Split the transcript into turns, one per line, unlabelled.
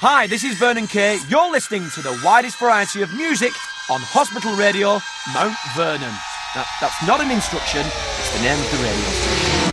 Hi, this is Vernon Kay. You're listening to the widest variety of music on Hospital Radio, Mount Vernon. Now, that's not an instruction, it's the name of the radio station.